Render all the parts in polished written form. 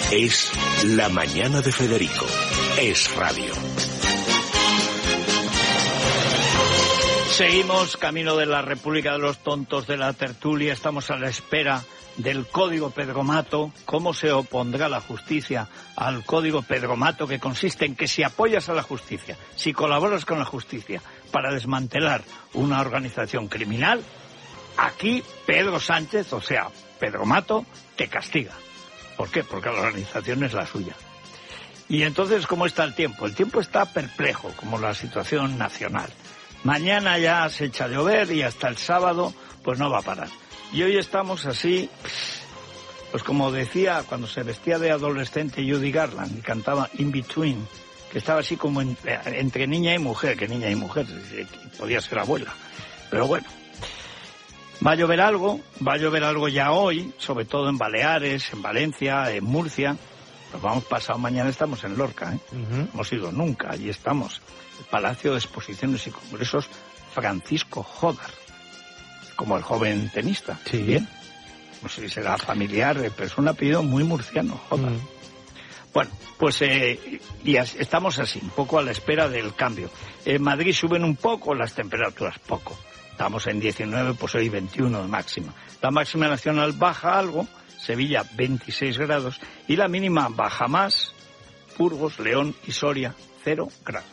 Es La Mañana de Federico. Es radio. Seguimos camino de la República de los Tontos de la Tertulia. Estamos a la espera del Código Pedro Mato. ¿Cómo se opondrá la justicia al Código Pedro Mato, que consiste en que si apoyas a la justicia, si colaboras con la justicia para desmantelar una organización criminal, aquí Pedro Sánchez, o sea, Pedro Mato, te castiga? ¿Por qué? Porque la organización es la suya. Y entonces, ¿cómo está el tiempo? El tiempo está perplejo, como la situación nacional. Mañana ya se echa a llover y hasta el sábado pues no va a parar. Y hoy estamos así, pues como decía cuando se vestía de adolescente Judy Garland y cantaba In Between, que estaba así como entre niña y mujer, que niña y mujer, podía ser abuela. Pero bueno, va a llover algo ya hoy, sobre todo en Baleares, en Valencia, en Murcia. Nos vamos pasado mañana, estamos en Lorca, ¿eh? No hemos ido nunca, allí estamos. El Palacio de Exposiciones y Congresos Francisco Jódar, como el joven tenista. Sí. Bien. No sé si será familiar, pero es un apellido muy murciano, Jódar. Bueno, pues estamos así, un poco a la espera del cambio. En Madrid suben un poco las temperaturas, poco. Estamos en 19, pues hoy 21 de máxima. La máxima nacional baja algo, Sevilla 26 grados, y la mínima baja más, Burgos, León y Soria 0 grados.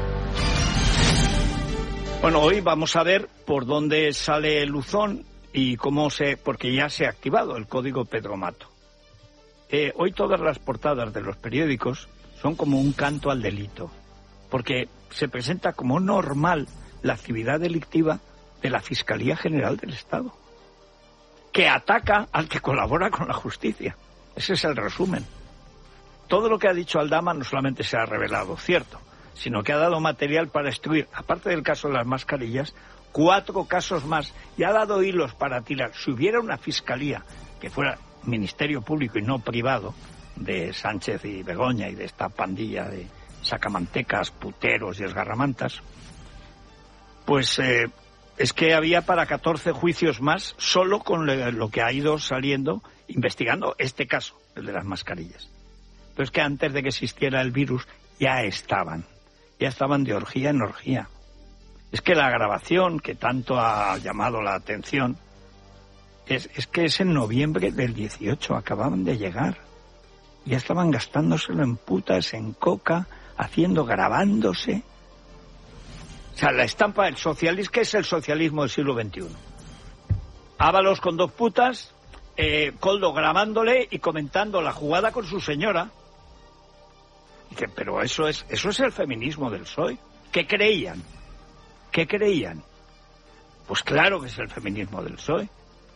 Bueno, hoy vamos a ver por dónde sale Luzón y porque ya se ha activado el Código Pedro Mato. Hoy todas las portadas de los periódicos son como un canto al delito, porque se presenta como normal la actividad delictiva de la Fiscalía General del Estado, que ataca al que colabora con la justicia. Ese es el resumen. Todo lo que ha dicho Aldama no solamente se ha revelado cierto, sino que ha dado material para instruir, aparte del caso de las mascarillas, 4 casos más, y ha dado hilos para tirar. Si hubiera una fiscalía que fuera Ministerio Público y no privado, de Sánchez y Begoña y de esta pandilla de sacamantecas, puteros y esgarramantas, pues es que había para 14 juicios más solo con lo que ha ido saliendo investigando este caso, el de las mascarillas. Pero es que antes de que existiera el virus ya estaban de orgía en orgía. Es que la grabación que tanto ha llamado la atención es que es en noviembre del 18, acababan de llegar. Ya estaban gastándoselo en putas, en coca, grabándose. O sea, la estampa del socialismo, ¿qué es el socialismo del siglo XXI? Ábalos con 2 putas, Koldo grabándole y comentando la jugada con su señora. Pero eso es el feminismo del PSOE. ¿Qué creían? Pues claro que es el feminismo del PSOE.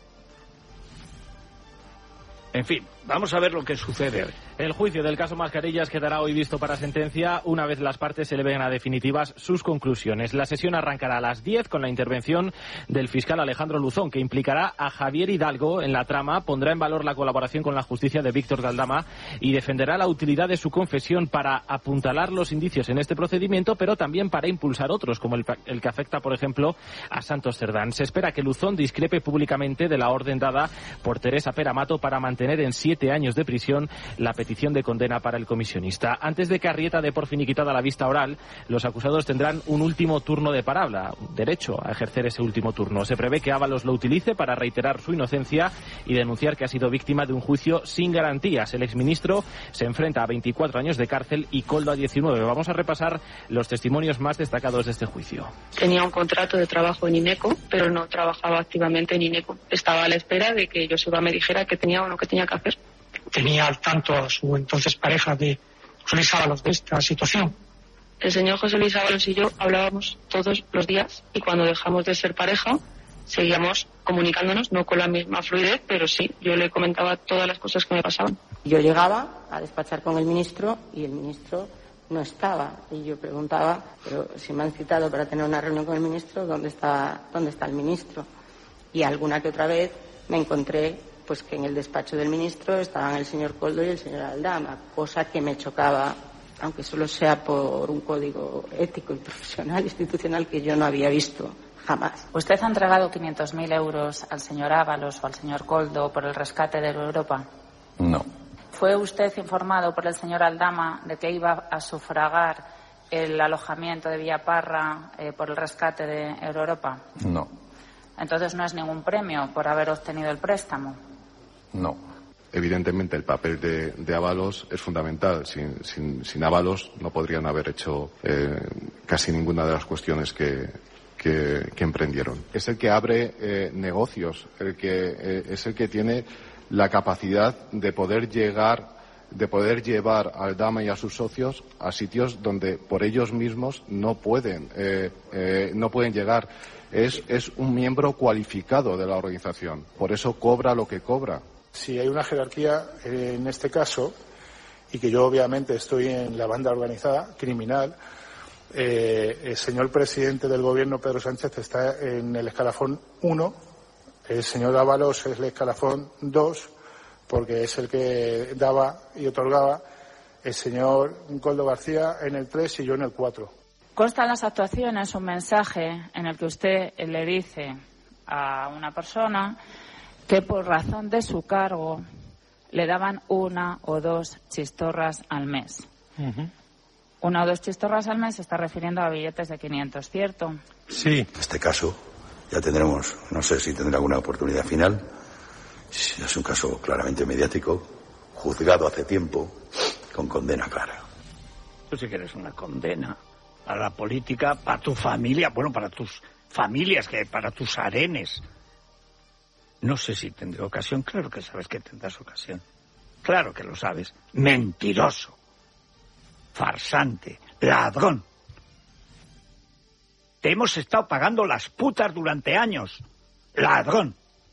En fin, vamos a ver lo que sucede hoy. El juicio del caso Mascarillas quedará hoy visto para sentencia una vez las partes se eleven a definitivas sus conclusiones. La sesión arrancará a las 10 con la intervención del fiscal Alejandro Luzón, que implicará a Javier Hidalgo en la trama, pondrá en valor la colaboración con la justicia de Víctor de Aldama y defenderá la utilidad de su confesión para apuntalar los indicios en este procedimiento, pero también para impulsar otros, como el que afecta, por ejemplo, a Santos Cerdán. Se espera que Luzón discrepe públicamente de la orden dada por Teresa Peramato para mantener en 7 años de prisión la petición de condena para el comisionista. Antes de que Arrieta dé por finiquitada la vista oral, los acusados tendrán un último turno de palabra, derecho a ejercer ese último turno. Se prevé que Ábalos lo utilice para reiterar su inocencia y denunciar que ha sido víctima de un juicio sin garantías. El exministro se enfrenta a 24 años de cárcel y Koldo a 19. Vamos a repasar los testimonios más destacados de este juicio. Tenía un contrato de trabajo en Ineco, pero no trabajaba activamente en Ineco. Estaba a la espera de que Joseba me dijera qué tenía o no qué tenía que hacer. Tenía al tanto a su entonces pareja de José Luis Ábalos de esta situación. El señor José Luis Ábalos y yo hablábamos todos los días y cuando dejamos de ser pareja seguíamos comunicándonos, no con la misma fluidez, pero sí, yo le comentaba todas las cosas que me pasaban. Yo llegaba a despachar con el ministro y el ministro no estaba y yo preguntaba, pero si me han citado para tener una reunión con el ministro, ¿dónde está el ministro? Y alguna que otra vez me encontré pues que en el despacho del ministro estaban el señor Koldo y el señor Aldama, cosa que me chocaba, aunque solo sea por un código ético y profesional institucional que yo no había visto jamás. ¿Usted ha entregado 500.000 euros al señor Ábalos o al señor Koldo por el rescate de Europa? No. ¿Fue usted informado por el señor Aldama de que iba a sufragar el alojamiento de Villaparra por el rescate de Euroropa? No. Entonces no es ningún premio por haber obtenido el préstamo. No. Evidentemente el papel de Ábalos es fundamental. Sin Ábalos no podrían haber hecho casi ninguna de las cuestiones que emprendieron. Es el que abre negocios, es el que tiene la capacidad de poder llevar a Aldama y a sus socios a sitios donde por ellos mismos no pueden llegar. Es un miembro cualificado de la organización, por eso cobra lo que cobra. Si hay una jerarquía en este caso, y que yo obviamente estoy en la banda organizada criminal, el señor presidente del gobierno, Pedro Sánchez, está en el escalafón 1, el señor Ábalos es el escalafón 2, porque es el que daba y otorgaba, el señor Koldo García en el 3 y yo en el 4. Consta en las actuaciones un mensaje en el que usted le dice a una persona que por razón de su cargo le daban 1 o 2 chistorras al mes. 1 o 2 chistorras al mes se está refiriendo a billetes de 500, ¿cierto? Sí. En este caso ya tendremos, no sé si tendrá alguna oportunidad final. Es un caso claramente mediático, juzgado hace tiempo, con condena clara. Tú sí que eres una condena a la política, para tu familia, bueno, para tus familias, que para tus arenes. No sé si tendré ocasión. Claro que sabes que tendrás ocasión. Claro que lo sabes. Mentiroso. Farsante. Ladrón. Te hemos estado pagando las putas durante años. Ladrón.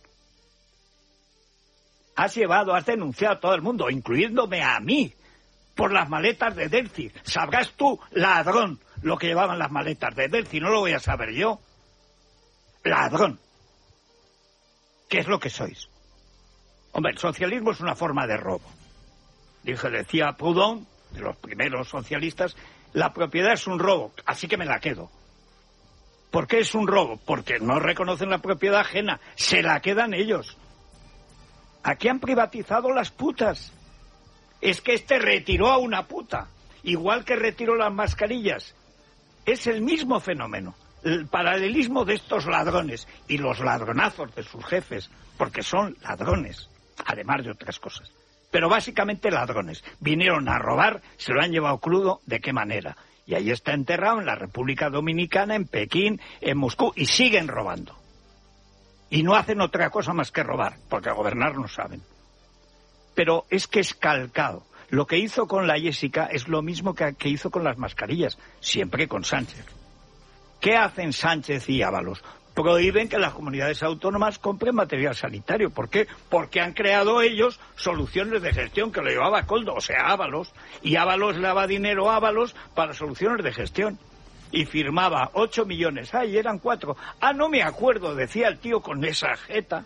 Has denunciado a todo el mundo, incluyéndome a mí, por las maletas de Delci. Sabrás tú, ladrón, lo que llevaban las maletas de Delci. No lo voy a saber yo. Ladrón. ¿Qué es lo que sois? Hombre, el socialismo es una forma de robo. Decía Proudhon, de los primeros socialistas, la propiedad es un robo, así que me la quedo. ¿Por qué es un robo? Porque no reconocen la propiedad ajena, se la quedan ellos. Aquí han privatizado las putas. Es que retiró a una puta, igual que retiró las mascarillas. Es el mismo fenómeno. El paralelismo de estos ladrones y los ladronazos de sus jefes, porque son ladrones, además de otras cosas. Pero básicamente ladrones. Vinieron a robar, se lo han llevado crudo, ¿de qué manera? Y ahí está enterrado en la República Dominicana, en Pekín, en Moscú, y siguen robando. Y no hacen otra cosa más que robar, porque a gobernar no saben. Pero es que es calcado. Lo que hizo con la Jessica es lo mismo que hizo con las mascarillas, siempre con Sánchez. ¿Qué hacen Sánchez y Ábalos? Prohíben que las comunidades autónomas compren material sanitario. ¿Por qué? Porque han creado ellos soluciones de gestión que lo llevaba Koldo, o sea, Ábalos. Y Ábalos le daba dinero a Ábalos para soluciones de gestión. Y firmaba 8 millones. ¡Ay, eran 4! ¡Ah, no me acuerdo! Decía el tío con esa jeta,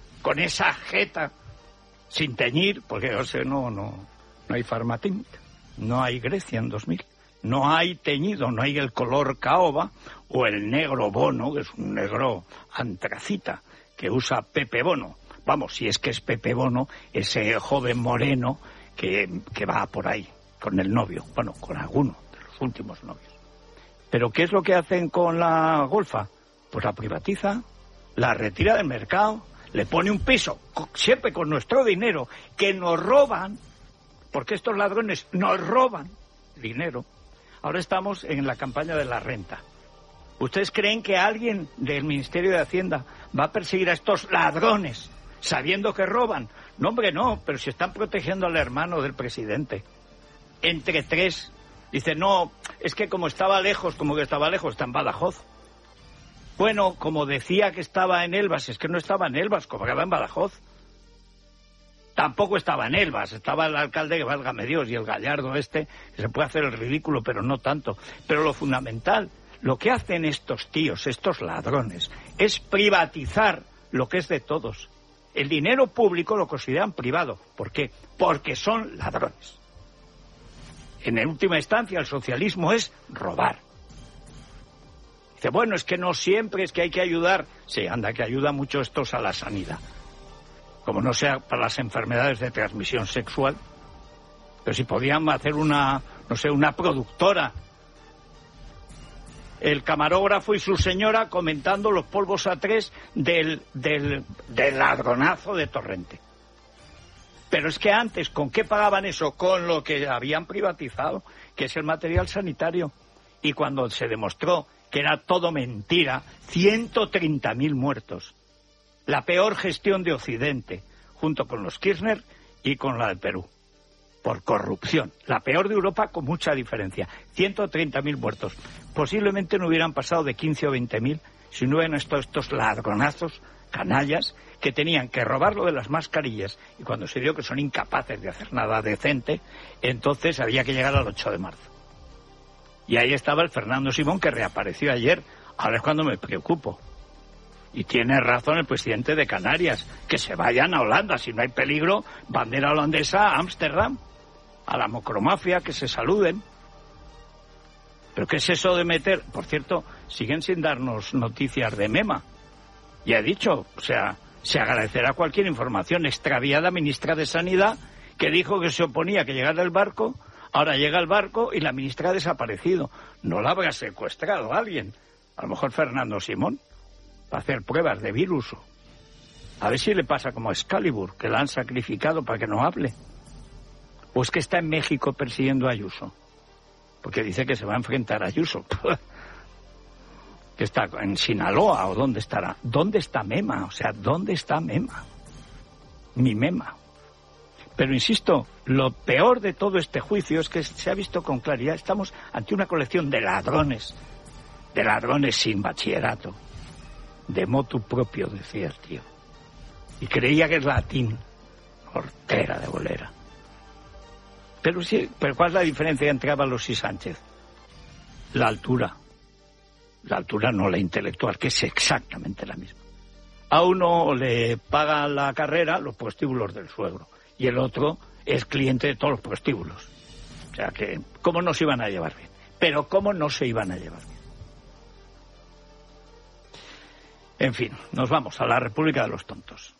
sin teñir, porque o sea, no hay Farmatint, no hay Grecia en 2000. No hay teñido, no hay el color caoba o el negro bono, que es un negro antracita, que usa Pepe Bono. Vamos, si es que es Pepe Bono, ese joven moreno que va por ahí con el novio, bueno, con alguno de los últimos novios. ¿Pero qué es lo que hacen con la golfa? Pues la privatiza, la retira del mercado, le pone un piso, siempre con nuestro dinero, que nos roban, porque estos ladrones nos roban dinero. Ahora estamos en la campaña de la renta. ¿Ustedes creen que alguien del Ministerio de Hacienda va a perseguir a estos ladrones sabiendo que roban? No, hombre, no, pero si están protegiendo al hermano del presidente. Entre 3. Dice, no, es que como que estaba lejos, está en Badajoz. Bueno, como decía que estaba en Elvas, es que no estaba en Elvas, cobraba en Badajoz. Tampoco estaba en Elvas, estaba el alcalde, que válgame Dios, y el Gallardo que se puede hacer el ridículo, pero no tanto. Pero lo fundamental, lo que hacen estos tíos, estos ladrones, es privatizar lo que es de todos. El dinero público lo consideran privado. ¿Por qué? Porque son ladrones. En última instancia, el socialismo es robar. Dice, bueno, es que no siempre, es que hay que ayudar. Sí, anda, que ayuda mucho estos a la sanidad. Como no sea para las enfermedades de transmisión sexual, Pero si podían hacer una productora. El camarógrafo y su señora comentando los polvos A3 del ladronazo de Torrente. Pero es que antes, ¿con qué pagaban eso? Con lo que habían privatizado, que es el material sanitario. Y cuando se demostró que era todo mentira, 130.000 muertos. La peor gestión de Occidente, junto con los Kirchner y con la del Perú, por corrupción. La peor de Europa con mucha diferencia. 130.000 muertos. Posiblemente no hubieran pasado de 15 o 20.000 si no hubieran estado estos ladronazos, canallas, que tenían que robar lo de las mascarillas, y cuando se vio que son incapaces de hacer nada decente, entonces había que llegar al 8 de marzo. Y ahí estaba el Fernando Simón, que reapareció ayer. Ahora es cuando me preocupo. Y tiene razón el presidente de Canarias, que se vayan a Holanda, si no hay peligro, bandera holandesa a Ámsterdam, a la macromafia, que se saluden. ¿Pero qué es eso de meter? Por cierto, siguen sin darnos noticias de Mema. Ya he dicho, o sea, se agradecerá cualquier información. Extraviada ministra de Sanidad, que dijo que se oponía a que llegara el barco, ahora llega el barco y la ministra ha desaparecido. ¿No la habrá secuestrado alguien? A lo mejor Fernando Simón, para hacer pruebas de virus. A ver si le pasa como a Excalibur, que la han sacrificado para que no hable. O es que está en México persiguiendo a Ayuso, porque dice que se va a enfrentar a Ayuso. Que está en Sinaloa, o ¿dónde estará? ¿Dónde está Mema? O sea, ¿dónde está Mema? Mi Mema. Pero insisto, lo peor de todo este juicio es que se ha visto con claridad. Estamos ante una colección de ladrones sin bachillerato, de motu propio, decía el tío. Y creía que es latín, hortera de bolera. Pero sí, pero ¿cuál es la diferencia entre Ábalos y Sánchez? La altura. La altura, no la intelectual, que es exactamente la misma. A uno le pagan la carrera los prostíbulos del suegro, y el otro es cliente de todos los prostíbulos. O sea que, ¿cómo no se iban a llevar bien? Pero ¿cómo no se iban a llevar bien? En fin, nos vamos a la República de los Tontos.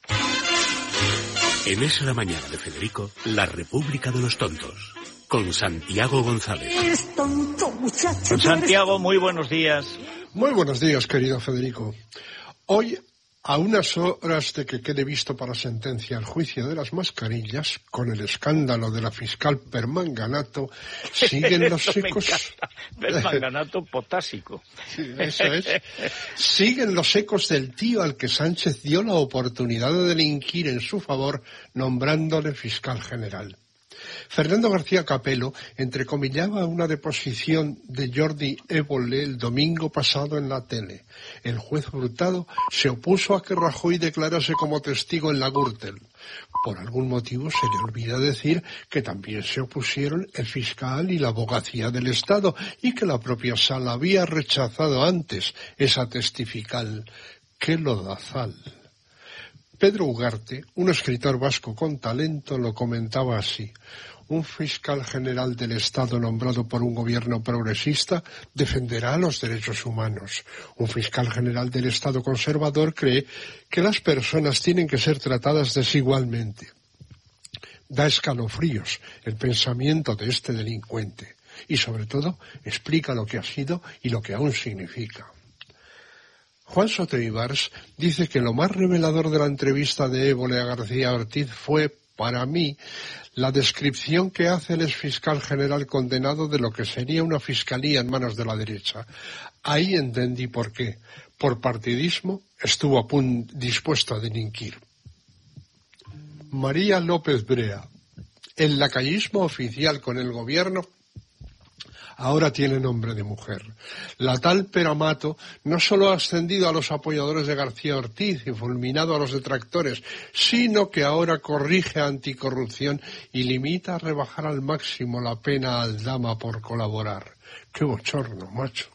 En Es la Mañana de Federico, la República de los Tontos, con Santiago González. Eres tonto, muchacho. Santiago, muy buenos días. Muy buenos días, querido Federico. Hoy, a unas horas de que quede visto para sentencia el juicio de las mascarillas, con el escándalo de la fiscal Permanganato, siguen los ecos... Permanganato potásico. Sí, eso es. Siguen los ecos del tío al que Sánchez dio la oportunidad de delinquir en su favor, nombrándole fiscal general. Fernando García Capello entrecomillaba una deposición de Jordi Évole el domingo pasado en la tele. El juez Hurtado se opuso a que Rajoy declarase como testigo en la Gürtel. Por algún motivo se le olvida decir que también se opusieron el fiscal y la abogacía del Estado y que la propia Sala había rechazado antes esa testifical. ¡Qué lodazal! Pedro Ugarte, un escritor vasco con talento, lo comentaba así. Un fiscal general del Estado nombrado por un gobierno progresista defenderá los derechos humanos. Un fiscal general del Estado conservador cree que las personas tienen que ser tratadas desigualmente. Da escalofríos el pensamiento de este delincuente y, sobre todo, explica lo que ha sido y lo que aún significa. Juan Soto Ibars dice que lo más revelador de la entrevista de Évole a García Ortiz fue, para mí, la descripción que hace el exfiscal general condenado de lo que sería una fiscalía en manos de la derecha. Ahí entendí por qué. Por partidismo estuvo dispuesto a delinquir. María López Brea. El lacayismo oficial con el gobierno ahora tiene nombre de mujer. La tal Peramato no solo ha ascendido a los apoyadores de García Ortiz y fulminado a los detractores, sino que ahora corrige anticorrupción y limita a rebajar al máximo la pena a Aldama por colaborar. ¡Qué bochorno, macho!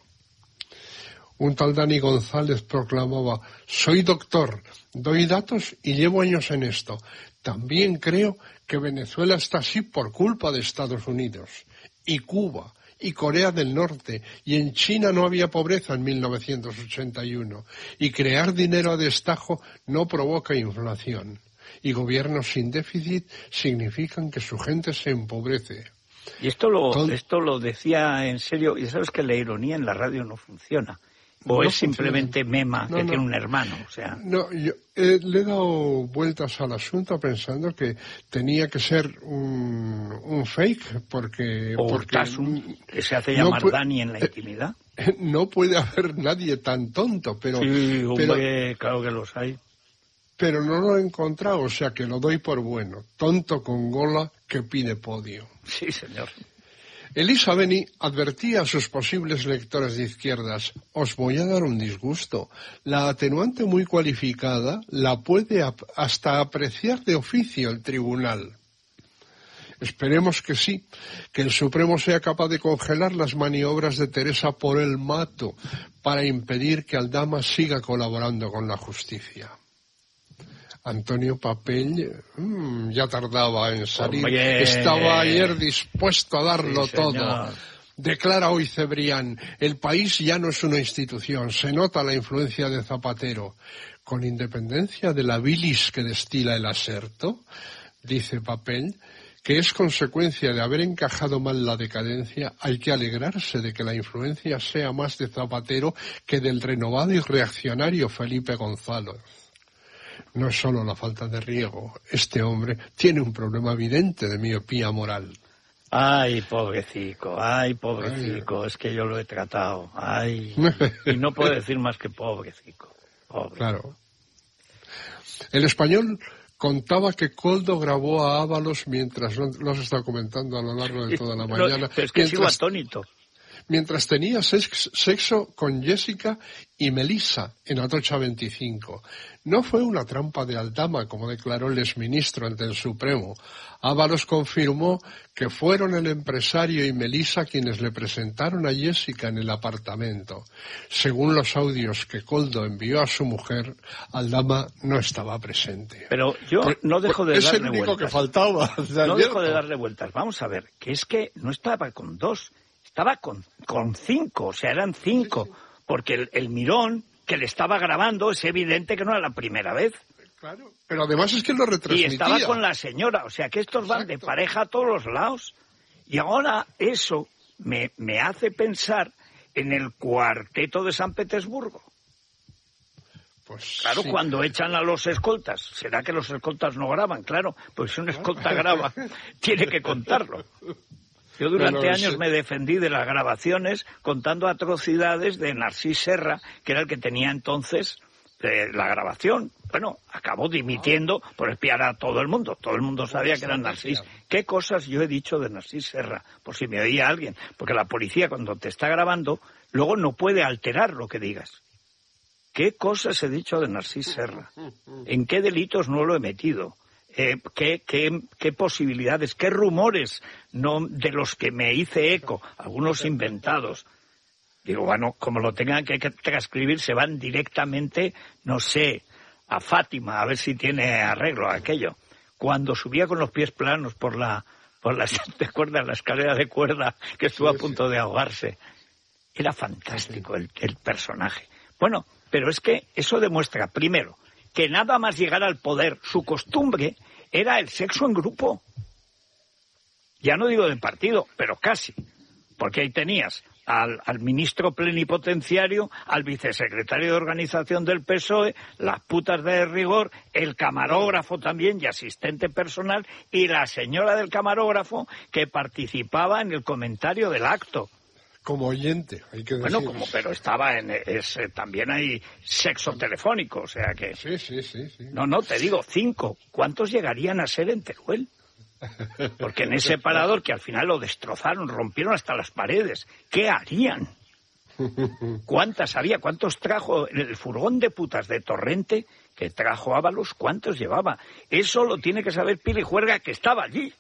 Un tal Dani González proclamaba: soy doctor, doy datos y llevo años en esto. También creo que Venezuela está así por culpa de Estados Unidos. Y Cuba, y Corea del Norte, y en China no había pobreza en 1981, y crear dinero a destajo no provoca inflación. y gobiernos sin déficit significan que su gente se empobrece. Y esto lo decía en serio, y sabes que la ironía en la radio no funciona. ¿O es simplemente Mema, que tiene un hermano? O sea... No, yo le he dado vueltas al asunto pensando que tenía que ser un fake, porque... O Urtasun, que se hace llamar Dani en la intimidad. No puede haber nadie tan tonto, pero... Sí, hombre, claro que los hay. Pero no lo he encontrado, o sea que lo doy por bueno. Tonto con gola que pide podio. Sí, señor. Elisa Beni advertía a sus posibles lectores de izquierdas: os voy a dar un disgusto. La atenuante muy cualificada la puede hasta apreciar de oficio el tribunal. Esperemos que sí, que el Supremo sea capaz de congelar las maniobras de Teresa por el Mato para impedir que Aldama siga colaborando con la justicia. Antonio Papell ya tardaba en salir. Oye, estaba ayer dispuesto a darlo todo. Declara hoy Cebrián: el país ya no es una institución, se nota la influencia de Zapatero. Con independencia de la bilis que destila el aserto, dice Papell, que es consecuencia de haber encajado mal la decadencia, hay que alegrarse de que la influencia sea más de Zapatero que del renovado y reaccionario Felipe González. No es solo la falta de riego. Este hombre tiene un problema evidente de miopía moral. Ay, pobrecico, es que yo lo he tratado. Ay, y no puedo decir más que pobrecico. Pobre. Claro. El Español contaba que Koldo grabó a Ábalos mientras, lo has estado comentando a lo largo de toda la mañana. Pero es que sigo atónito. Mientras tenía sexo con Jessica y Melissa en Atocha 25. No fue una trampa de Aldama, como declaró el exministro ante el Supremo. Ábalos confirmó que fueron el empresario y Melissa quienes le presentaron a Jessica en el apartamento. Según los audios que Koldo envió a su mujer, Aldama no estaba presente. Pero yo no dejo de darle vueltas. Es el único que faltaba. No dejo de darle vueltas. Vamos a ver, que es que no estaba con 2. Estaba con 5, o sea, eran 5, porque el mirón que le estaba grabando es evidente que no era la primera vez. Claro, pero además es que lo retransmitía. Y estaba con la señora, o sea, que estos van de pareja a todos los lados. Y ahora eso me hace pensar en el cuarteto de San Petersburgo. Pues claro, sí. Cuando echan a los escoltas, ¿será que los escoltas no graban? Claro, pues si un escolta graba, tiene que contarlo. Yo durante años me defendí de las grabaciones contando atrocidades de Narcís Serra, que era el que tenía entonces la grabación. Bueno, acabó dimitiendo por espiar a todo el mundo. Todo el mundo sabía que era Narcís. ¿Qué cosas yo he dicho de Narcís Serra? Por si me oía alguien. Porque la policía, cuando te está grabando, luego no puede alterar lo que digas. ¿Qué cosas he dicho de Narcís Serra? ¿En qué delitos no lo he metido? ¿Qué posibilidades, qué rumores de los que me hice eco, algunos inventados? Digo, bueno, como lo tengan que transcribir, se van directamente, no sé, a Fátima, a ver si tiene arreglo aquello. Cuando subía con los pies planos por la ¿te acuerdas? La escalera de cuerda, que estuvo a punto de ahogarse. Era fantástico el personaje. Bueno, pero es que eso demuestra, primero, que nada más llegar al poder, su costumbre era el sexo en grupo. Ya no digo de partido, pero casi. Porque ahí tenías al ministro plenipotenciario, al vicesecretario de organización del PSOE, las putas de rigor, el camarógrafo también y asistente personal, y la señora del camarógrafo que participaba en el comentario del acto. Como oyente, hay que decir. Bueno, pero estaba también hay sexo telefónico, o sea que... Sí. No, te digo, 5. ¿Cuántos llegarían a ser en Teruel? Porque en ese parador, que al final lo destrozaron, rompieron hasta las paredes, ¿qué harían? ¿Cuántas había? ¿Cuántos trajo el furgón de putas de Torrente que trajo Ábalos? ¿Cuántos llevaba? Eso lo tiene que saber Pili Juerga, que estaba allí.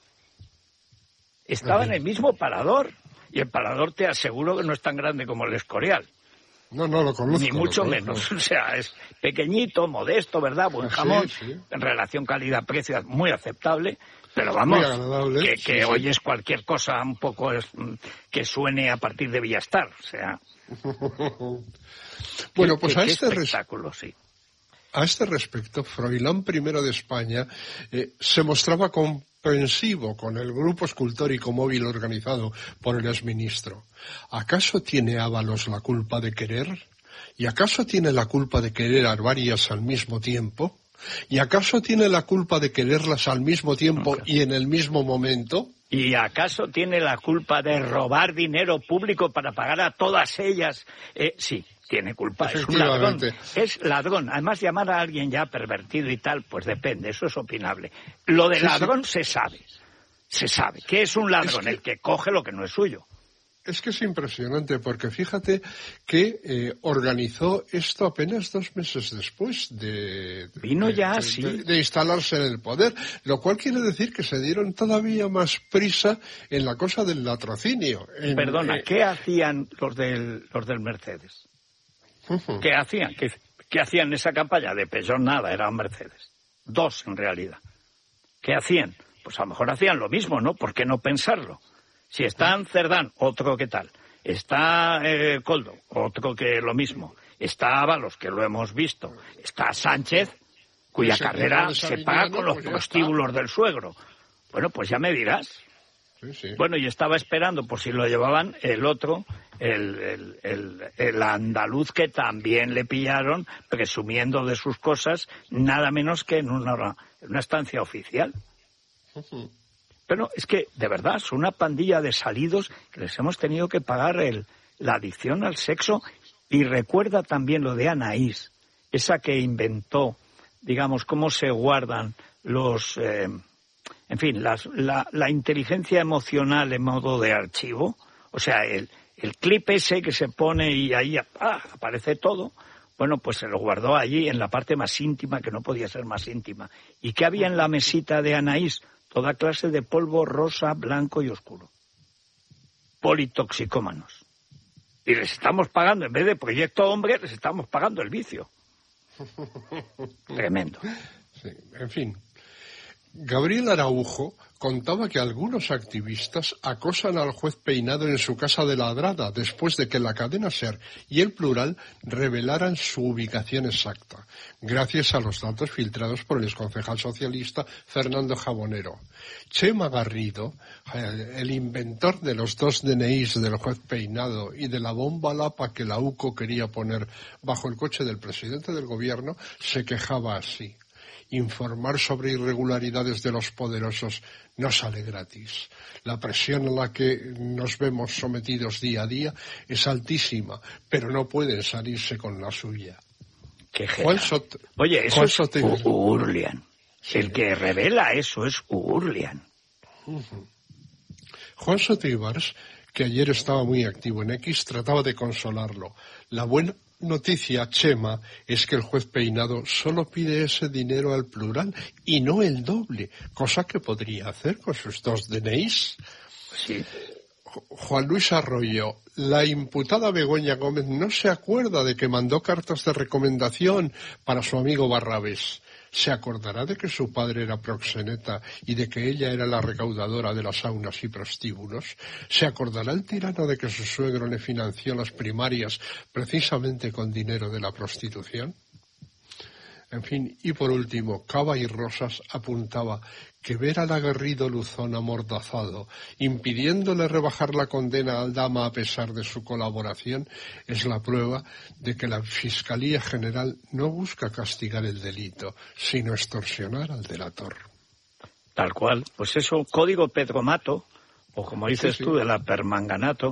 Estaba en el mismo parador. Y el parador te aseguro que no es tan grande como el Escorial. No lo conozco. Ni mucho menos. O sea, es pequeñito, modesto, ¿verdad? Buen jamón. Sí. En relación calidad-precio muy aceptable. Pero vamos, que oyes cualquier cosa un poco que suene a partir de Villastar. O sea... Bueno, pues a este espectáculo, sí. A este respecto, Froilán I de España se mostraba comprensivo con el grupo escultórico móvil organizado por el exministro. ¿Acaso tiene Ábalos la culpa de querer? ¿Y acaso tiene la culpa de querer a varias al mismo tiempo? ¿Y acaso tiene la culpa de quererlas al mismo tiempo y en el mismo momento? ¿Y acaso tiene la culpa de robar dinero público para pagar a todas ellas? Sí, tiene culpa, es un ladrón. Es ladrón. Además, llamar a alguien ya pervertido y tal, pues depende, eso es opinable. Lo de ladrón se sabe. Se sabe que es un ladrón, el que coge lo que no es suyo. Es que es impresionante, porque fíjate que organizó esto apenas 2 meses después de instalarse en el poder, lo cual quiere decir que se dieron todavía más prisa en la cosa del latrocinio. Perdona, ¿qué hacían los del Mercedes? ¿Qué hacían? ¿Qué hacían en esa campaña? De Peugeot nada, eran Mercedes. 2 en realidad. ¿Qué hacían? Pues a lo mejor hacían lo mismo, ¿no? ¿Por qué no pensarlo? Si está Cerdán, otro que tal. Está Koldo, otro que lo mismo. Está Ábalos, que lo hemos visto. Está Sánchez, cuya carrera se paga con los prostíbulos del suegro. Bueno, pues ya me dirás. Sí. Bueno, y estaba esperando por si lo llevaban el otro, el andaluz, que también le pillaron presumiendo de sus cosas, nada menos que en una estancia oficial. Pero es que, de verdad, son una pandilla de salidos que les hemos tenido que pagar la adicción al sexo. Y recuerda también lo de Anaís, esa que inventó, digamos, cómo se guardan los... la inteligencia emocional en modo de archivo. O sea, el clip ese que se pone y ahí aparece todo. Bueno, pues se lo guardó allí en la parte más íntima, que no podía ser más íntima. ¿Y qué había en la mesita de Anaís? Toda clase de polvo rosa, blanco y oscuro. Politoxicómanos. Y les estamos pagando, en vez de Proyecto Hombre, les estamos pagando el vicio. Tremendo. Sí, en fin. Gabriel Araujo contaba que algunos activistas acosan al juez Peinado en su casa de Ladrada después de que la cadena SER y El Plural revelaran su ubicación exacta, gracias a los datos filtrados por el exconcejal socialista Fernando Jabonero. Chema Garrido, el inventor de los 2 DNIs del juez Peinado y de la bomba lapa que la UCO quería poner bajo el coche del presidente del gobierno, se quejaba así: informar sobre irregularidades de los poderosos no sale gratis. La presión a la que nos vemos sometidos día a día es altísima, pero no pueden salirse con la suya. Oye, eso es Urlian. Sí. El que revela eso es Urlian. Juan Sotibars, que ayer estaba muy activo en X, trataba de consolarlo. La buena noticia, Chema, es que el juez Peinado solo pide ese dinero al Plural y no el doble, cosa que podría hacer con sus 2 DNIs. Sí. Juan Luis Arroyo, la imputada Begoña Gómez no se acuerda de que mandó cartas de recomendación para su amigo Barrabés. ¿Se acordará de que su padre era proxeneta y de que ella era la recaudadora de las saunas y prostíbulos? ¿Se acordará el tirano de que su suegro le financió las primarias precisamente con dinero de la prostitución? En fin, y por último, Cava y Rosas apuntaba que ver al aguerrido Luzón amordazado, impidiéndole rebajar la condena al Dama a pesar de su colaboración, es la prueba de que la Fiscalía General no busca castigar el delito, sino extorsionar al delator. Tal cual. Pues eso, código Pedromato, o como dices tú, de la permanganato.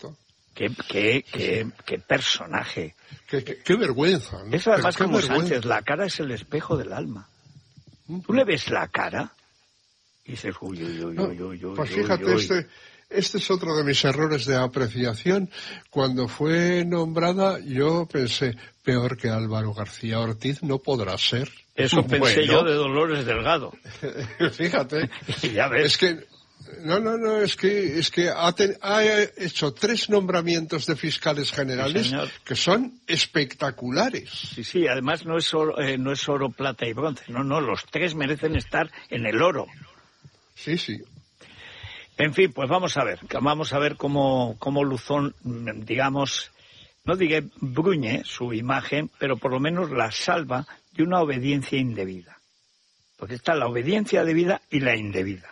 Qué personaje. Qué vergüenza, ¿no? Eso además como Sánchez, la cara es el espejo del alma. Tú le ves la cara y dices, uy. Pues fíjate, este es otro de mis errores de apreciación. Cuando fue nombrada, yo pensé, peor que Álvaro García Ortiz no podrá ser. Eso pensé yo de Dolores Delgado. Fíjate. Ya ves. Es que... No, es que ha hecho 3 nombramientos de fiscales generales que son espectaculares. Sí, además no es oro, plata y bronce, no, los 3 merecen estar en el oro. Sí. En fin, pues vamos a ver cómo Luzón, digamos, no diga bruñe su imagen, pero por lo menos la salva de una obediencia indebida. Porque está la obediencia debida y la indebida.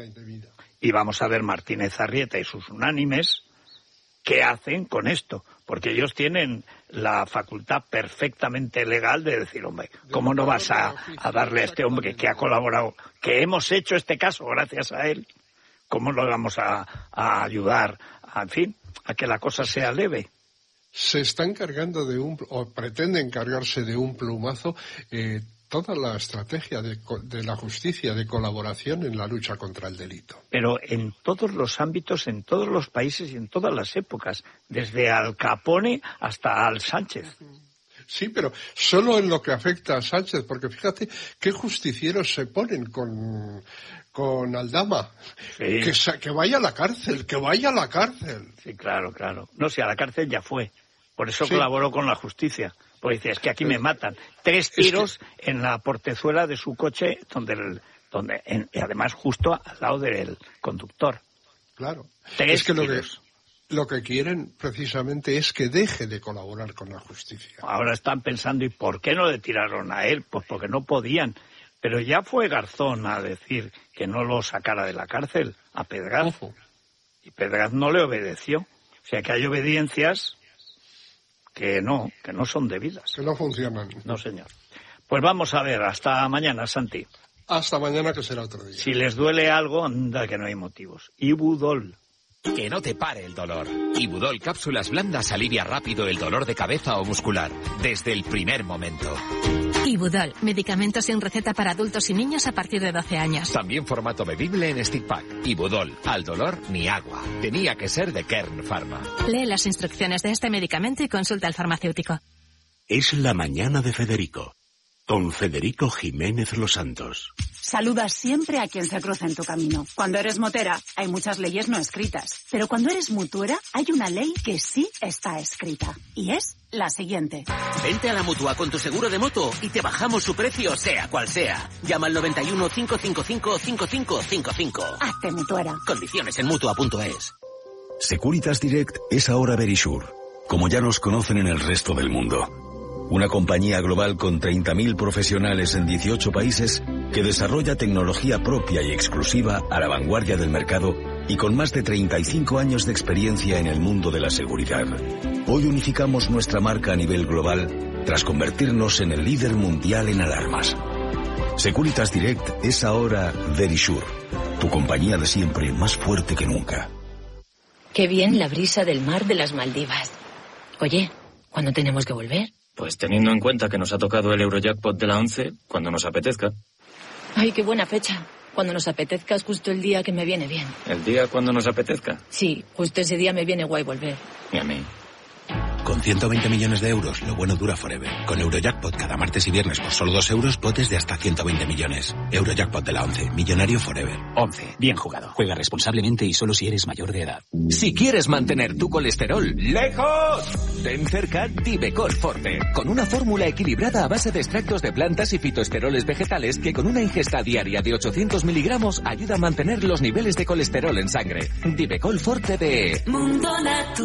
Y vamos a ver Martínez Arrieta y sus unánimes qué hacen con esto, porque ellos tienen la facultad perfectamente legal de decir, hombre, ¿cómo no vas a darle a este hombre que ha colaborado, que hemos hecho este caso gracias a él? ¿Cómo lo vamos a ayudar, en fin, a que la cosa sea leve? Se están cargando o pretenden cargarse de un plumazo toda la estrategia de la justicia de colaboración en la lucha contra el delito. Pero en todos los ámbitos, en todos los países y en todas las épocas, desde Al Capone hasta Al Sánchez. Sí, pero solo en lo que afecta a Sánchez, porque fíjate qué justicieros se ponen con Aldama. Sí. Que vaya a la cárcel, que vaya a la cárcel. Sí, claro. No, si a la cárcel ya fue. Por eso colaboró con la justicia. Porque dice, es que aquí me matan. 3 tiros en la portezuela de su coche, y además justo al lado del conductor. Claro. 3 tiros. Lo que quieren precisamente es que deje de colaborar con la justicia. Ahora están pensando, ¿y por qué no le tiraron a él? Pues porque no podían. Pero ya fue Garzón a decir que no lo sacara de la cárcel a Pedraz. Y Pedraz no le obedeció. O sea que hay obediencias que no son debidas. Que no funcionan. No, señor. Pues vamos a ver, hasta mañana, Santi. Hasta mañana, que será otro día. Si les duele algo, anda que no hay motivos. Ibudol. Que no te pare el dolor. Ibudol cápsulas blandas alivia rápido el dolor de cabeza o muscular, desde el primer momento. Ibudol, medicamento sin receta para adultos y niños a partir de 12 años. También formato bebible en stick pack. Ibudol, al dolor ni agua. Tenía que ser de Kern Pharma. Lee las instrucciones de este medicamento y consulta al farmacéutico. Es la mañana de Federico, con Federico Jiménez Los Santos. Saluda siempre a quien se cruza en tu camino. Cuando eres motera, hay muchas leyes no escritas. Pero cuando eres mutuera, hay una ley que sí está escrita. Y es la siguiente. Vente a la Mutua con tu seguro de moto y te bajamos su precio, sea cual sea. Llama al 91 555 5555. Hazte mutuera. Condiciones en Mutua.es. Securitas Direct es ahora Verisure, como ya nos conocen en el resto del mundo. Una compañía global con 30.000 profesionales en 18 países que desarrolla tecnología propia y exclusiva a la vanguardia del mercado y con más de 35 años de experiencia en el mundo de la seguridad. Hoy unificamos nuestra marca a nivel global tras convertirnos en el líder mundial en alarmas. Securitas Direct es ahora Verisure, tu compañía de siempre más fuerte que nunca. Qué bien la brisa del mar de las Maldivas. Oye, ¿cuándo tenemos que volver? Pues teniendo en cuenta que nos ha tocado el Eurojackpot de la 11, cuando nos apetezca. Ay, qué buena fecha. Cuando nos apetezca es justo el día que me viene bien. ¿El día cuando nos apetezca? Sí, justo ese día me viene guay volver. Y a mí. Con 120 millones de euros, lo bueno dura forever. Con Eurojackpot cada martes y viernes por solo 2 euros, potes de hasta 120 millones. Eurojackpot de la 11, millonario forever. 11, bien jugado. Juega responsablemente y solo si eres mayor de edad. Si quieres mantener tu colesterol lejos, ten cerca Divecol Forte, con una fórmula equilibrada a base de extractos de plantas y fitoesteroles vegetales que con una ingesta diaria de 800 miligramos ayuda a mantener los niveles de colesterol en sangre. Divecol Forte de Mundo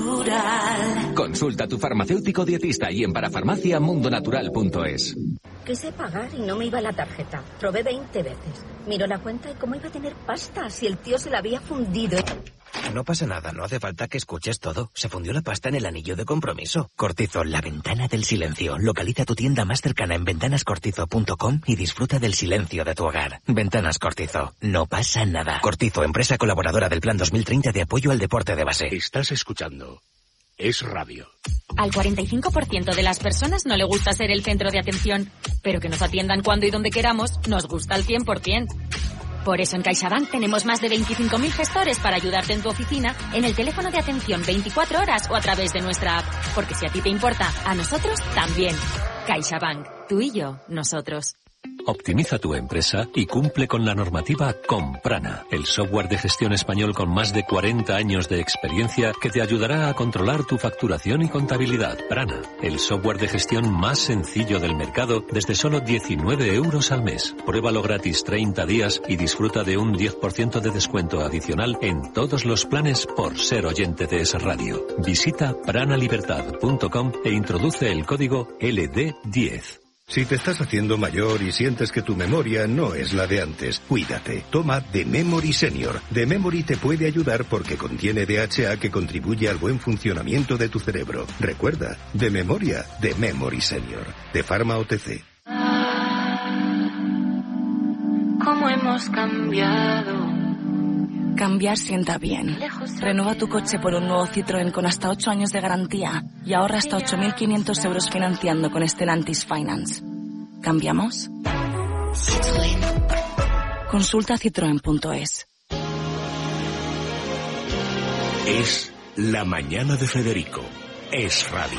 Natural. Consulta a tu farmacéutico dietista y en parafarmaciamundonatural.es. Quise pagar y no me iba la tarjeta. Probé 20 veces. Miró la cuenta y cómo iba a tener pasta si el tío se la había fundido. No pasa nada, no hace falta que escuches todo. Se fundió la pasta en el anillo de compromiso. Cortizo, la ventana del silencio. Localiza tu tienda más cercana en ventanascortizo.com y disfruta del silencio de tu hogar. Ventanas Cortizo, no pasa nada. Cortizo, empresa colaboradora del Plan 2030 de apoyo al deporte de base. Estás escuchando Es Radio. Al 45% de las personas no le gusta ser el centro de atención, pero que nos atiendan cuando y donde queramos nos gusta al 100%. Por eso en CaixaBank tenemos más de 25.000 gestores para ayudarte en tu oficina, en el teléfono de atención 24 horas o a través de nuestra app. Porque si a ti te importa, a nosotros también. CaixaBank, tú y yo, nosotros. Optimiza tu empresa y cumple con la normativa con Prana, el software de gestión español con más de 40 años de experiencia que te ayudará a controlar tu facturación y contabilidad. Prana, el software de gestión más sencillo del mercado desde solo 19 euros al mes. Pruébalo gratis 30 días y disfruta de un 10% de descuento adicional en todos los planes por ser oyente de Es Radio. Visita pranalibertad.com e introduce el código LD10. Si te estás haciendo mayor y sientes que tu memoria no es la de antes, cuídate. Toma The Memory Senior. The Memory te puede ayudar porque contiene DHA que contribuye al buen funcionamiento de tu cerebro. Recuerda, de memoria, The Memory Senior. De Pharma OTC. ¿Cómo hemos cambiado? Cambiar sienta bien. Renueva tu coche por un nuevo Citroën con hasta 8 años de garantía y ahorra hasta 8.500 euros financiando con Stellantis Finance. ¿Cambiamos? Citroën. Consulta citroen.es. Es la mañana de Federico. Es Radio.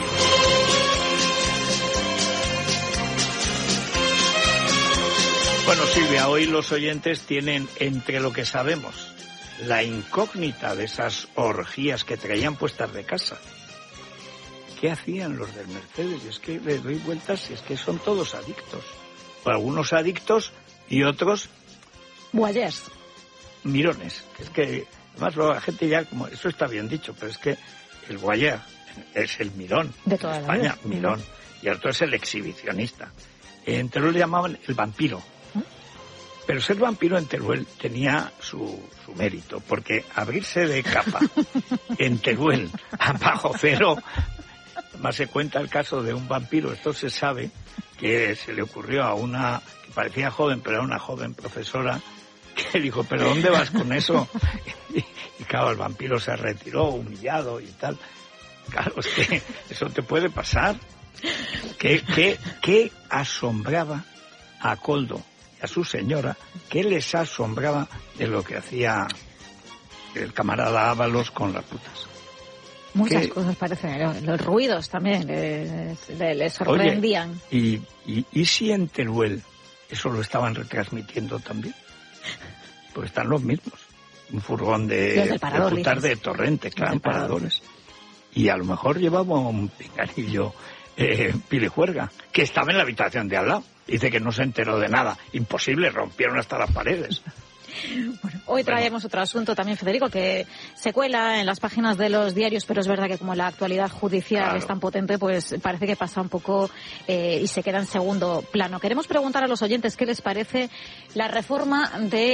Bueno, Silvia, hoy los oyentes tienen entre lo que sabemos la incógnita de esas orgías que traían puestas de casa. ¿Qué hacían los del Mercedes? Y es que les doy vueltas y es que son todos adictos. O algunos adictos y otros... Voyeurs. Mirones. Es que, además, la gente ya, como eso está bien dicho, pero es que el voyeur es el mirón. De toda España, la vida. mirón. Y el otro es el exhibicionista. En Teruel le llamaban el vampiro. Pero ser vampiro en Teruel tenía su mérito, porque abrirse de capa en Teruel a bajo cero, más se cuenta el caso de un vampiro. Esto se sabe que se le ocurrió a una que parecía joven, pero era una joven profesora, que dijo, ¿pero dónde vas con eso? Y claro, el vampiro se retiró humillado y tal. Claro, es que eso te puede pasar. ¿Qué asombraba a Koldo? A su señora, ¿qué les asombraba de lo que hacía el camarada Ábalos con las putas? Muchas cosas parecen, los ruidos también les sorprendían. Oye, ¿y si en Teruel eso lo estaban retransmitiendo también? Pues están los mismos. Un furgón de putas de Torrente, claro, paradores. Y a lo mejor llevaba un pinganillo pilijuerga, que estaba en la habitación de al lado. Dice que no se enteró de nada. Imposible, rompieron hasta las paredes. Bueno, hoy traemos otro asunto también, Federico, que se cuela en las páginas de los diarios, pero es verdad que como la actualidad judicial es tan potente, pues parece que pasa un poco y se queda en segundo plano. Queremos preguntar a los oyentes qué les parece la reforma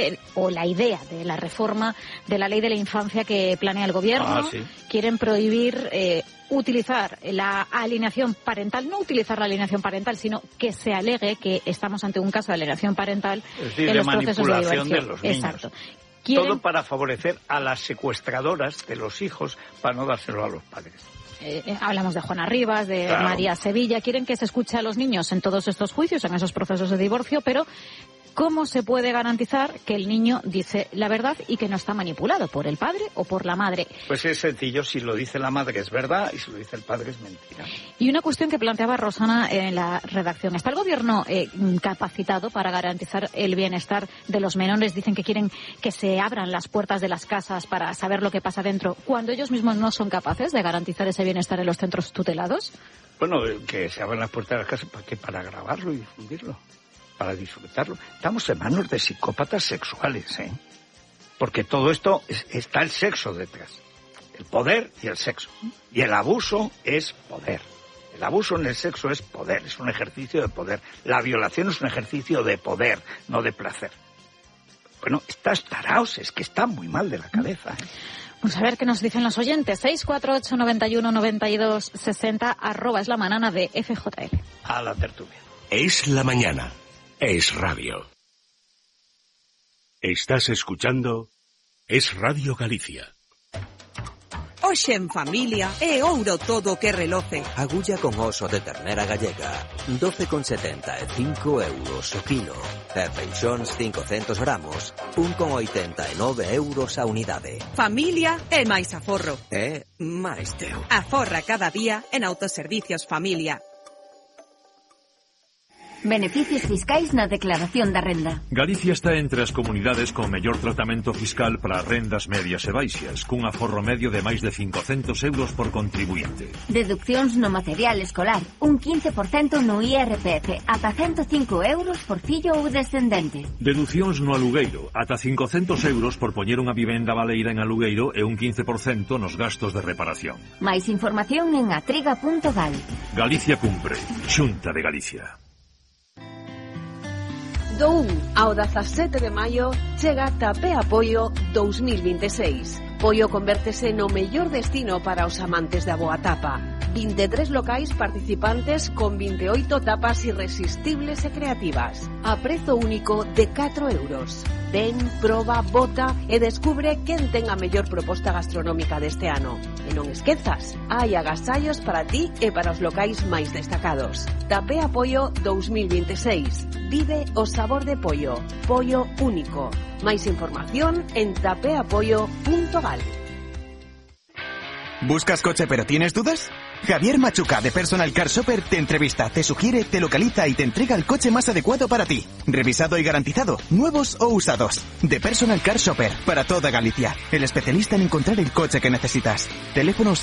o la idea de la reforma de la ley de la infancia que planea el gobierno. Sí. Quieren prohibir utilizar la alienación parental, no utilizar la alienación parental, sino que se alegue que estamos ante un caso de alienación parental en los procesos de divorcio. De los niños. Exacto. Todo para favorecer a las secuestradoras de los hijos para no dárselo a los padres. Hablamos de Juana Rivas, de María Sevilla. Quieren que se escuche a los niños en todos estos juicios, en esos procesos de divorcio, pero ¿cómo se puede garantizar que el niño dice la verdad y que no está manipulado por el padre o por la madre? Pues es sencillo, si lo dice la madre es verdad y si lo dice el padre es mentira. Y una cuestión que planteaba Rosana en la redacción. ¿Está el gobierno capacitado para garantizar el bienestar de los menores? Dicen que quieren que se abran las puertas de las casas para saber lo que pasa dentro, cuando ellos mismos no son capaces de garantizar ese bienestar en los centros tutelados. Bueno, que se abran las puertas de las casas, ¿para qué? Para grabarlo y difundirlo. Para disfrutarlo. Estamos en manos de psicópatas sexuales, ¿eh? Porque todo esto está el sexo detrás. El poder y el sexo. Y el abuso es poder. El abuso en el sexo es poder, es un ejercicio de poder. La violación es un ejercicio de poder, no de placer. Bueno, estás taraos, es que está muy mal de la cabeza, ¿eh? Pues a ver qué nos dicen los oyentes. 648 91 92 60 @ es la manana de FJL. A la tertulia. Es la mañana. Es Radio. Estás escuchando Es Radio Galicia. Hoxe en familia é ouro todo que reloce. Agulla con oso de ternera gallega, 12,75 euros o kilo. E peixóns 500 gramos, 1,89 euros a unidade. Familia é máis aforro. É máis teu. Aforra cada día en Autoservicios Familia. Beneficios fiscais na declaración da renda. Galicia está entre as comunidades con mellor tratamento fiscal para rendas medias e baixas, cun aforro medio de máis de 500 euros por contribuinte. Deduccións no material escolar, un 15% no IRPF, ata 105 euros por fillo ou descendente. Deducións no alugueiro, ata 500 euros por poñer unha vivenda baleira en alugueiro e un 15% nos gastos de reparación. Máis información en atriga.gal. Galicia cumpre. Xunta de Galicia. Do 1 ao 17 de maio chega Tapea Pollo 2026. Pollo convértese no mellor destino para os amantes da boa tapa. 23 locais participantes con 28 tapas irresistibles e creativas. A prezo único de 4 euros. Ven, proba, vota e descubre quen ten a mellor proposta gastronómica deste ano. E non esquezas, hai agasallos para ti e para os locais máis destacados. Tapea Pollo 2026. Vive o sabor de pollo. Pollo único. Máis información en tapeapollo.gal. ¿Buscas coche pero tienes dudas? Javier Machuca de Personal Car Shopper te entrevista, te sugiere, te localiza y te entrega el coche más adecuado para ti. Revisado y garantizado, nuevos o usados. De Personal Car Shopper, para toda Galicia. El especialista en encontrar el coche que necesitas. Teléfono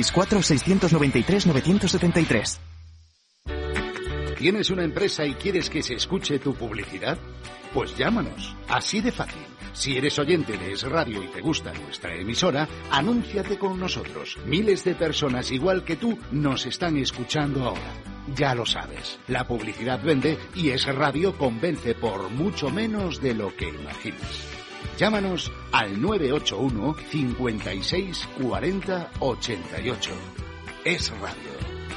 664-693-973. ¿Tienes una empresa y quieres que se escuche tu publicidad? Pues llámanos, así de fácil. Si eres oyente de Es Radio y te gusta nuestra emisora, anúnciate con nosotros. Miles de personas igual que tú nos están escuchando ahora. Ya lo sabes, la publicidad vende y Es Radio convence por mucho menos de lo que imaginas. Llámanos al 981 56 40 88. Es Radio.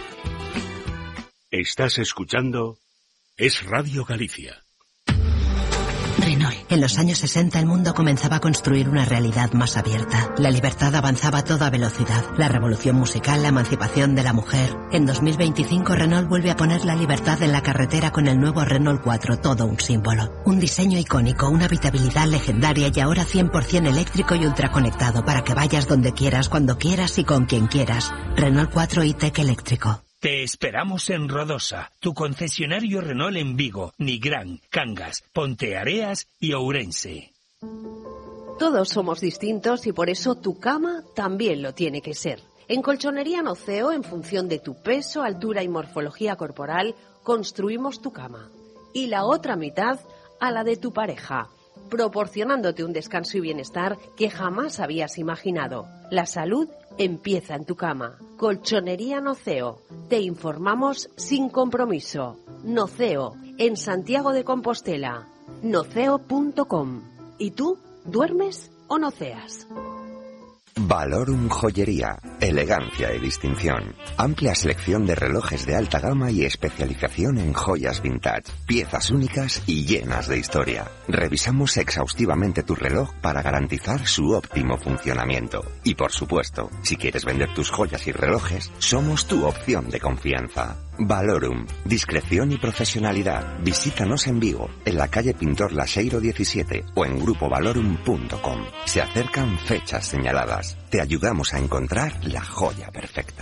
Estás escuchando Es Radio Galicia. Renault. En los años 60 el mundo comenzaba a construir una realidad más abierta. La libertad avanzaba a toda velocidad. La revolución musical, la emancipación de la mujer. En 2025 Renault vuelve a poner la libertad en la carretera con el nuevo Renault 4, todo un símbolo. Un diseño icónico, una habitabilidad legendaria y ahora 100% eléctrico y ultraconectado para que vayas donde quieras, cuando quieras y con quien quieras. Renault 4 e-Tech eléctrico. Te esperamos en Rodosa, tu concesionario Renault en Vigo, Nigrán, Cangas, Ponteareas y Ourense. Todos somos distintos y por eso tu cama también lo tiene que ser. En Colchonería Noceo, en función de tu peso, altura y morfología corporal, construimos tu cama. Y la otra mitad a la de tu pareja, proporcionándote un descanso y bienestar que jamás habías imaginado. La salud empieza en tu cama. Colchonería Noceo. Te informamos sin compromiso. Noceo, en Santiago de Compostela. Noceo.com. ¿Y tú, duermes o noceas? Valorum Joyería, elegancia y distinción. Amplia selección de relojes de alta gama y especialización en joyas vintage. Piezas únicas y llenas de historia. Revisamos exhaustivamente tu reloj para garantizar su óptimo funcionamiento. Y por supuesto, si quieres vender tus joyas y relojes, somos tu opción de confianza. Valorum, discreción y profesionalidad. Visítanos en Vigo, en la calle Pintor Laseiro 17 o en grupovalorum.com. Se acercan fechas señaladas. Te ayudamos a encontrar la joya perfecta.